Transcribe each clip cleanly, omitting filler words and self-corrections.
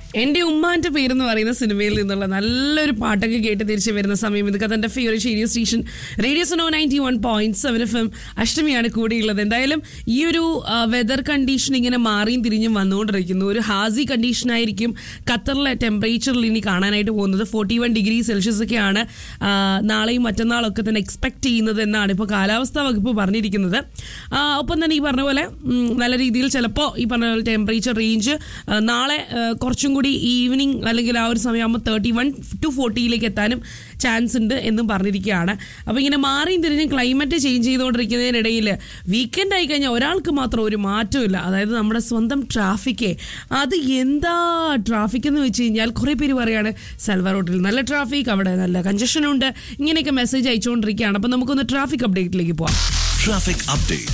എൻ്റെ ഉമ്മാൻ്റെ പേരെന്ന് പറയുന്ന സിനിമയിൽ നിന്നുള്ള നല്ലൊരു പാട്ടൊക്കെ കേട്ട് തിരിച്ചു വരുന്ന സമയം ഇതൊക്കെ തൻ്റെ favourite radio station radio Suno 91.7 FM അഷ്ടമിയാണ് കൂടിയുള്ളത്. എന്തായാലും ഈ ഒരു വെതർ കണ്ടീഷൻ ഇങ്ങനെ മാറിയും തിരിഞ്ഞും വന്നുകൊണ്ടിരിക്കുന്നു. ഒരു ഹാസി കണ്ടീഷൻ ആയിരിക്കും ഖത്തറിലെ ടെമ്പറേച്ചറിൽ ഇനി കാണാനായിട്ട് പോകുന്നത്. 41 ഡിഗ്രി സെൽഷ്യസ് ഒക്കെയാണ് നാളെയും മറ്റന്നാളൊക്കെ തന്നെ എക്സ്പെക്ട് ചെയ്യുന്നത് എന്നാണ് ഇപ്പോൾ കാലാവസ്ഥാ വകുപ്പ് പറഞ്ഞിരിക്കുന്നത്. ഒപ്പം തന്നെ ഈ പറഞ്ഞ പോലെ നല്ല രീതിയിൽ ചിലപ്പോൾ ഈ പറഞ്ഞ പോലെ ടെമ്പറേച്ചർ റേഞ്ച് നാളെ കുറച്ചും കൂടി ഈവനിങ് അല്ലെങ്കിൽ ആ ഒരു സമയമാകുമ്പോൾ 31 to 40 എത്താനും ചാൻസ് ഉണ്ട് എന്നും പറഞ്ഞിരിക്കുകയാണ്. അപ്പോൾ ഇങ്ങനെ മാറിയും തിരിഞ്ഞും ക്ലൈമറ്റ് ചേഞ്ച് ചെയ്തുകൊണ്ടിരിക്കുന്നതിനിടയിൽ വീക്കെൻഡ് ആയി കഴിഞ്ഞാൽ ഒരാൾക്ക് മാത്രം ഒരു മാറ്റമില്ല. അതായത് നമ്മുടെ സ്വന്തം ട്രാഫിക്കേ. അത് എന്താ ട്രാഫിക് എന്ന് വെച്ച് കഴിഞ്ഞാൽ കുറേ പേര് പറയാണ് സൽവാർ റോഡിൽ നല്ല ട്രാഫിക്, അവിടെ നല്ല കൺജഷനുണ്ട്, ഇങ്ങനെയൊക്കെ മെസ്സേജ് അയച്ചുകൊണ്ടിരിക്കുകയാണ്. അപ്പോൾ നമുക്കൊന്ന് ട്രാഫിക് അപ്ഡേറ്റിലേക്ക് പോവാം. Traffic update.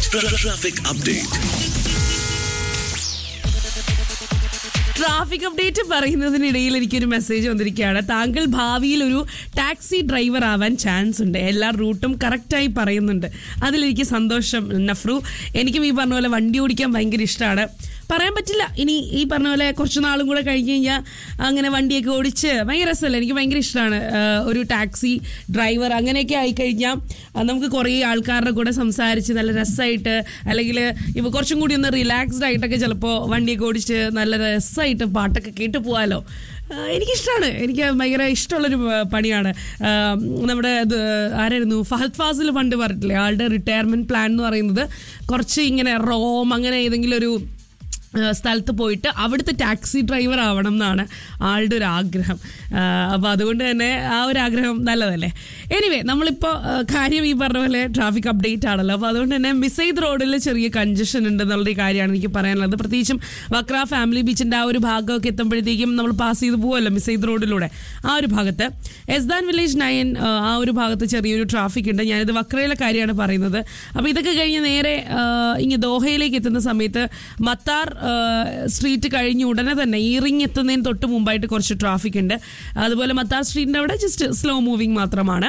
ട്രാഫിക് അപ്ഡേറ്റ് പറയുന്നതിനിടയിൽ എനിക്കൊരു മെസ്സേജ് വന്നിരിക്കുകയാണ്. താങ്കൾ ഭാവിയിൽ ഒരു ടാക്സി ഡ്രൈവർ ആവാൻ ചാൻസ് ഉണ്ട്, എല്ലാ റൂട്ടും കറക്റ്റായി പറയുന്നുണ്ട്. അതിലെനിക്ക് സന്തോഷം നഫ്രു. എനിക്കും ഈ പറഞ്ഞ പോലെ വണ്ടി ഓടിക്കാൻ ഭയങ്കര ഇഷ്ടമാണ്. പറയാൻ പറ്റില്ല, ഇനി ഈ പറഞ്ഞ പോലെ കുറച്ച് നാളും കൂടെ കഴിഞ്ഞ് കഴിഞ്ഞാൽ അങ്ങനെ വണ്ടിയൊക്കെ ഓടിച്ച് ഭയങ്കര രസമല്ലേ. എനിക്ക് ഭയങ്കര ഇഷ്ടമാണ് ഒരു ടാക്സി ഡ്രൈവർ. അങ്ങനെയൊക്കെ ആയിക്കഴിഞ്ഞാൽ നമുക്ക് കുറേ ആൾക്കാരുടെ കൂടെ സംസാരിച്ച് നല്ല രസമായിട്ട്, അല്ലെങ്കിൽ ഇപ്പോൾ കുറച്ചും കൂടി ഒന്ന് റിലാക്സ്ഡ് ആയിട്ടൊക്കെ ചിലപ്പോൾ വണ്ടിയൊക്കെ ഓടിച്ച് നല്ല രസമായിട്ട് പാട്ടൊക്കെ കേട്ട് പോകാമല്ലോ. എനിക്കിഷ്ടമാണ്, എനിക്ക് ഭയങ്കര ഇഷ്ടമുള്ളൊരു പണിയാണ്. നമ്മുടെ ആരായിരുന്നു ഫഹദ് ഫാസിൽ പണ്ട് പറഞ്ഞിട്ടില്ലേ, ആളുടെ റിട്ടയർമെൻറ്റ് പ്ലാൻ എന്ന് പറയുന്നത് കുറച്ച് ഇങ്ങനെ റോം അങ്ങനെ ഏതെങ്കിലും ഒരു സ്ഥലത്ത് പോയിട്ട് അവിടുത്തെ ടാക്സി ഡ്രൈവർ ആവണം എന്നാണ് ആളുടെ ഒരു ആഗ്രഹം. അപ്പോൾ അതുകൊണ്ട് തന്നെ ആ ഒരു ആഗ്രഹം നല്ലതല്ലേ. എനിവേ, നമ്മളിപ്പോൾ കാര്യം ഈ പറഞ്ഞ പോലെ ട്രാഫിക് അപ്ഡേറ്റ് ആണല്ലോ. അപ്പോൾ അതുകൊണ്ട് തന്നെ മിസൈദ് റോഡിൽ ചെറിയ കൺജഷൻ ഉണ്ടെന്നുള്ളൊരു കാര്യമാണ് എനിക്ക് പറയാനുള്ളത്. പ്രത്യേകിച്ചും വക്ര ഫാമിലി ബീച്ചിൻ്റെ ആ ഒരു ഭാഗമൊക്കെ എത്തുമ്പോഴത്തേക്കും നമ്മൾ പാസ് ചെയ്ത് പോകുമല്ലോ മിസൈദ് റോഡിലൂടെ. ആ ഒരു ഭാഗത്ത് എസ്ദാൻ വില്ലേജ് 9 ആ ഒരു ഭാഗത്ത് ചെറിയൊരു ട്രാഫിക് ഉണ്ട്. ഞാനിത് വക്രയിലെ കാര്യമാണ് പറയുന്നത്. അപ്പോൾ ഇതൊക്കെ കഴിഞ്ഞ് നേരെ ഇങ്ങനെ ദോഹയിലേക്ക് എത്തുന്ന സമയത്ത് മത്താർ സ്ട്രീറ്റ് കഴിഞ്ഞ് ഉടനെ തന്നെ ഈ റിങ് എത്തുന്നതിന് തൊട്ട് മുമ്പായിട്ട് കുറച്ച് ട്രാഫിക് ഉണ്ട്. അതുപോലെ മത്താർ സ്ട്രീറ്റിൻ്റെ അവിടെ ജസ്റ്റ് സ്ലോ മൂവിങ് മാത്രമാണ്.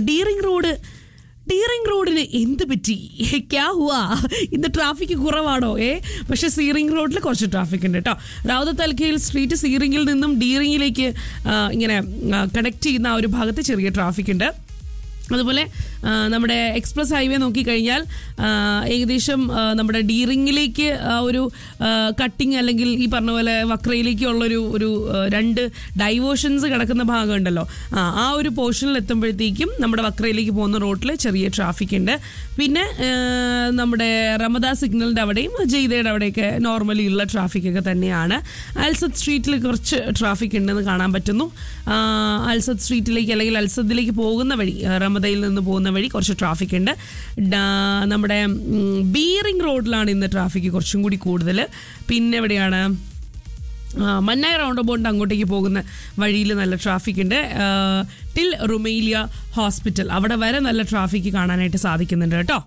ഡീറിംഗ് റോഡിന് എന്ത് പറ്റി, ക്യാ ഹുവാ, ഇന്ന് ട്രാഫിക് കുറവാണോ? പക്ഷേ സീറിംഗ് റോഡിൽ കുറച്ച് ട്രാഫിക് ഉണ്ട് കേട്ടോ. റൗദത്ത് അൽഖയിൽ സ്ട്രീറ്റ് സീറിംഗിൽ നിന്നും ഡീറിംഗിലേക്ക് ഇങ്ങനെ കണക്ട് ചെയ്യുന്ന ആ ഒരു ഭാഗത്ത് ചെറിയ ട്രാഫിക് ഉണ്ട്. അതുപോലെ നമ്മുടെ എക്സ്പ്രസ് ഹൈവേ നോക്കിക്കഴിഞ്ഞാൽ ഏകദേശം നമ്മുടെ ഡീറിംഗിലേക്ക് ഒരു കട്ടിങ് അല്ലെങ്കിൽ ഈ പറഞ്ഞ പോലെ വക്രയിലേക്കുള്ളൊരു ഒരു 2 ഡൈവേർഷൻസ് കിടക്കുന്ന ഭാഗമുണ്ടല്ലോ, ആ ഒരു പോർഷനിൽ എത്തുമ്പോഴത്തേക്കും നമ്മുടെ വക്രയിലേക്ക് പോകുന്ന റോഡിൽ ചെറിയ ട്രാഫിക് ഉണ്ട്. പിന്നെ നമ്മുടെ റമദ സിഗ്നലിൻ്റെ അവിടെയും ജയ്ദയുടെ അവിടെയൊക്കെ നോർമലി ഉള്ള ട്രാഫിക്കൊക്കെ തന്നെയാണ്. അൽസദ് സ്ട്രീറ്റിൽ കുറച്ച് ട്രാഫിക് ഉണ്ടെന്ന് കാണാൻ പറ്റുന്നു. അൽസദ് സ്ട്രീറ്റിലേക്ക് അല്ലെങ്കിൽ അൽസദിലേക്ക് പോകുന്ന വഴി, റമദയിൽ നിന്ന് പോകുന്ന വഴി കുറച്ച് ട്രാഫിക് ഉണ്ട്. നമ്മുടെ ബീറിംഗ് റോഡിലാണ് ഇന്ന് ട്രാഫിക് കുറച്ചും കൂടി കൂടുതൽ. പിന്നെ എവിടെയാണ്, മന്നായി റൗണ്ട് അബൌട്ട് അങ്ങോട്ടേക്ക് പോകുന്ന വഴിയിൽ നല്ല ട്രാഫിക് ഉണ്ട്. ടിൽ റുമേലിയ ഹോസ്പിറ്റൽ അവിടെ വരെ നല്ല ട്രാഫിക് കാണാനായിട്ട് സാധിക്കുന്നുണ്ട് കേട്ടോ.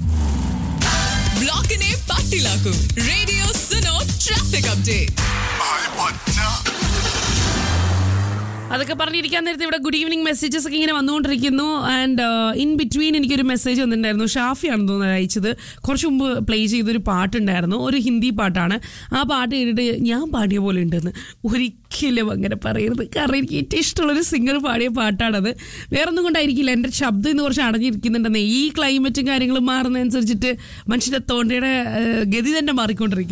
ബ്ലോക്കിനെ പട്ടിലാക്കൂ. Radio Suno traffic update. അതൊക്കെ പറഞ്ഞിരിക്കാൻ നേരത്തെ ഇവിടെ ഗുഡ് ഈവനിങ് മെസ്സേജസ് ഒക്കെ ഇങ്ങനെ വന്നുകൊണ്ടിരിക്കുന്നു. ആൻഡ് ഇൻ ബിറ്റ്വീൻ എനിക്കൊരു മെസ്സേജ് വന്നിട്ടുണ്ടായിരുന്നു. ഷാഫിയാണെന്ന് തോന്നുന്നത് അയച്ചത്. കുറച്ച് മുമ്പ് പ്ലേ ചെയ്തൊരു പാട്ടുണ്ടായിരുന്നു, ഒരു ഹിന്ദി പാട്ടാണ്. ആ പാട്ട് കേട്ടിട്ട് ഞാൻ പാടിയ പോലെ ഉണ്ടെന്ന് ഒരിക്കലും അങ്ങനെ പറയരുത്. കാരണം എനിക്ക് ഏറ്റവും ഇഷ്ടമുള്ളൊരു സിംഗർ പാടിയ പാട്ടാണത്. വേറൊന്നും കൊണ്ടായിരിക്കില്ല, എൻ്റെ ശബ്ദം ഇന്ന് കുറച്ച് അടഞ്ഞിരിക്കുന്നുണ്ടെന്നേ. ഈ ക്ലൈമറ്റും കാര്യങ്ങളും മാറുന്നതനുസരിച്ചിട്ട് മനുഷ്യൻ്റെ തൊണ്ടയുടെ ഗതി തന്നെ മാറിക്കൊണ്ടിരിക്കും.